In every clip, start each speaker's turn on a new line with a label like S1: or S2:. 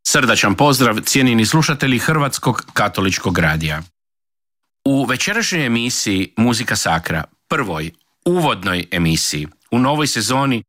S1: Srdačan pozdrav, cijenjeni slušatelji Hrvatskog katoličkog radija. U večerašnjoj emisiji Muzika Sacra, prvoj, uvodnoj emisiji, u novoj sezoni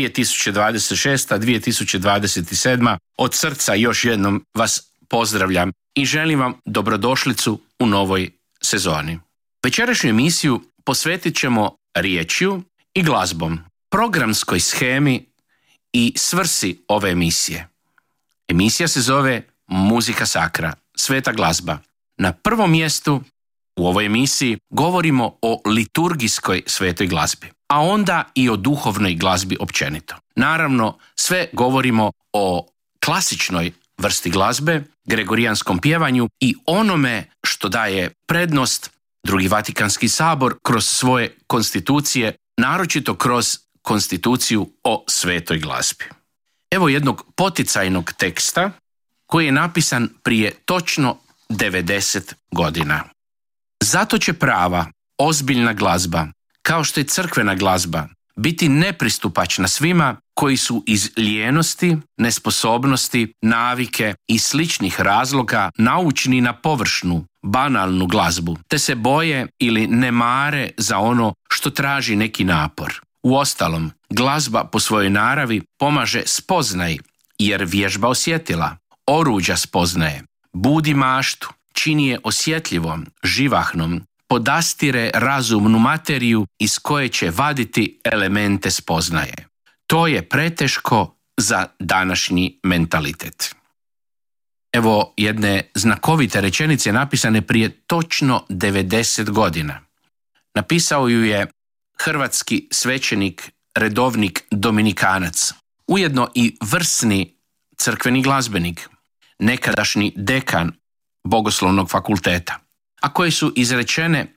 S1: 2026-2027, od srca još jednom vas pozdravljam i želim vam dobrodošlicu u novoj sezoni. Večerašnju emisiju posvetit ćemo riječju i glazbom, programskoj shemi i svrsi ove emisije. Emisija se zove Muzika Sacra, sveta glazba. Na prvom mjestu u ovoj emisiji govorimo o liturgijskoj svetoj glazbi, a onda i o duhovnoj glazbi općenito. Naravno, sve govorimo o klasičnoj vrsti glazbe, gregorijanskom pjevanju i onome što daje prednost Drugi Vatikanski sabor kroz svoje konstitucije, naročito kroz konstituciju o svetoj glazbi. Evo jednog poticajnog teksta koji je napisan prije točno 90 godina. Zato će prava, ozbiljna glazba, kao što je crkvena glazba, biti nepristupačna svima koji su iz lijenosti, nesposobnosti, navike i sličnih razloga naučni na površnu, banalnu glazbu, te se boje ili ne mare za ono što traži neki napor. Uostalom, glazba po svojoj naravi pomaže spoznaji, jer vježba osjetila, oruđa spoznaje, budi maštu, čini je osjetljivom, živahnom, podastire razumnu materiju iz koje će vaditi elemente spoznaje. To je preteško za današnji mentalitet. Evo jedne znakovite rečenice napisane prije točno 90 godina. Napisao ju je hrvatski svećenik, redovnik Dominikanac, ujedno i vrsni crkveni glazbenik, nekadašnji dekan Bogoslovnog fakulteta, a koje su izrečene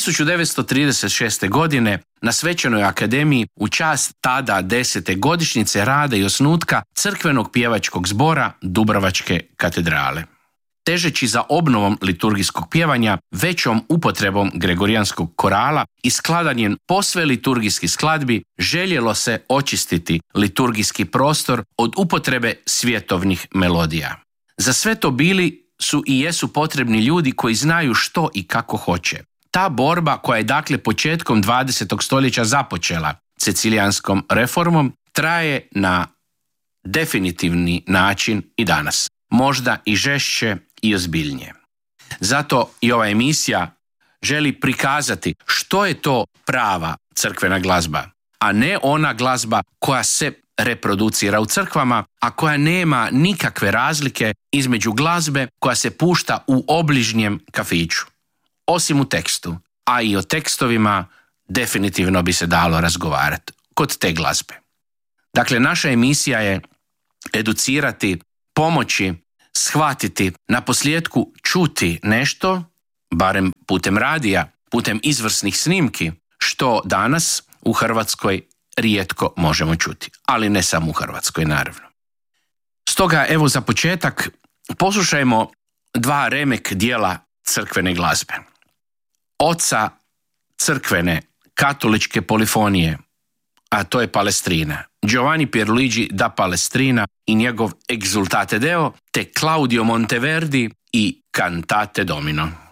S1: 1936. godine na Svečanoj akademiji u čast tada 10. godišnjice rada i osnutka crkvenog pjevačkog zbora Dubrovačke katedrale. Težeći za obnovom liturgijskog pjevanja, većom upotrebom gregorijanskog korala i skladanjem posve liturgijskih skladbi, željelo se očistiti liturgijski prostor od upotrebe svjetovnih melodija. Za sve to bili su i jesu potrebni ljudi koji znaju što i kako hoće. Ta borba, koja je dakle početkom 20. stoljeća započela Cecilijanskom reformom, traje na definitivni način i danas, možda i žešće i ozbiljnije. Zato i ova emisija želi prikazati što je to prava crkvena glazba, a ne ona glazba koja se reproducira u crkvama, a koja nema nikakve razlike između glazbe koja se pušta u obližnjem kafiću. Osim u tekstu, a i o tekstovima definitivno bi se dalo razgovarati kod te glazbe. Dakle, naša emisija je educirati, pomoći, shvatiti, naposljetku čuti nešto, barem putem radija, putem izvrsnih snimki, što danas u Hrvatskoj rijetko možemo čuti, ali ne samo u Hrvatskoj, naravno. Stoga, evo za početak, poslušajmo dva remek dijela crkvene glazbe. Oca crkvene katoličke polifonije, a to je Palestrina, Giovanni Pierluigi da Palestrina i njegov Exultate Deo, te Claudio Monteverdi i Cantate Domino.